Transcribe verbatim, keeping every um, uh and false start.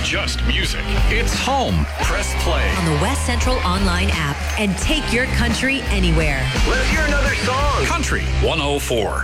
just music. It's home. Press play on the West Central online app and take your country anywhere. Let's hear another song. Country one oh four.